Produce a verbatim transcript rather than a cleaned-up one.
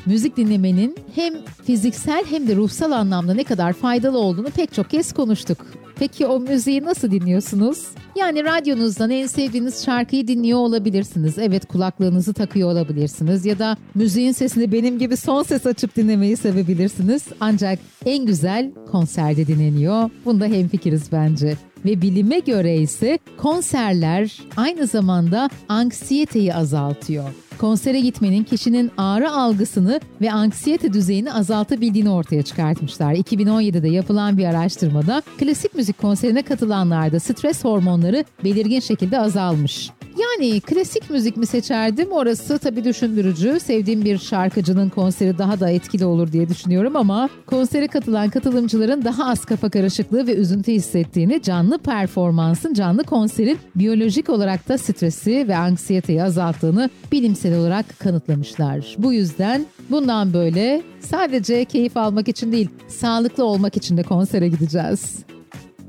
müzik dinlemenin hem fiziksel hem de ruhsal anlamda ne kadar faydalı olduğunu pek çok kez konuştuk. Peki o müziği nasıl dinliyorsunuz? Yani radyonuzdan en sevdiğiniz şarkıyı dinliyor olabilirsiniz. Evet, kulaklığınızı takıyor olabilirsiniz ya da müziğin sesini benim gibi son ses açıp dinlemeyi sevebilirsiniz. Ancak en güzel konserde dinleniyor. Bunda hemfikiriz bence. Ve bilime göre ise konserler aynı zamanda anksiyeteyi azaltıyor. Konsere gitmenin kişinin ağrı algısını ve anksiyete düzeyini azaltabildiğini ortaya çıkartmışlar. iki bin on yedide yapılan bir araştırmada klasik müzik konserine katılanlarda stres hormonları belirgin şekilde azalmış. Yani klasik müzik mi seçerdim? Orası tabii düşündürücü. Sevdiğim bir şarkıcının konseri daha da etkili olur diye düşünüyorum ama konsere katılan katılımcıların daha az kafa karışıklığı ve üzüntü hissettiğini, canlı performansın, canlı konserin biyolojik olarak da stresi ve anksiyeteyi azalttığını bilimsel olarak kanıtlamışlar. Bu yüzden bundan böyle sadece keyif almak için değil, sağlıklı olmak için de konsere gideceğiz.